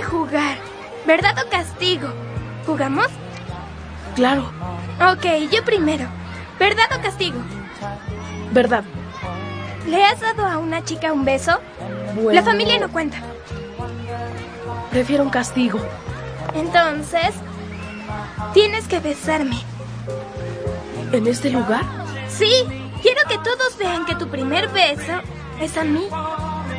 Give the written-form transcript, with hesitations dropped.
jugar. ¿Verdad o castigo? ¿Jugamos? Claro. Ok, yo primero. ¿Verdad o castigo? Verdad. ¿Le has dado a una chica un beso? Bueno, La familia no cuenta. Prefiero un castigo. Entonces, tienes que besarme. ¿En este lugar? Sí, quiero que todos vean que tu primer beso es a mí.